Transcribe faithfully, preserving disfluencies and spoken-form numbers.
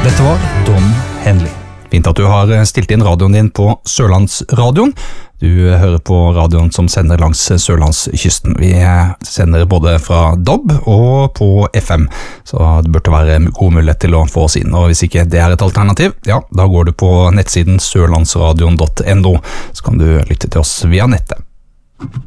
Dette var Don Henley. Fint at du har stilt inn radioen din på Sørlandsradioen. Du hører på radioen som sender langs Sørlandskysten. Vi sender både fra D A B og på F M, så det burde være god mulighet til å få oss inn. Og hvis ikke det er et alternativ, ja, da går du på nettsiden sørlandsradion punktum no, så kan du lytte til oss via nettet.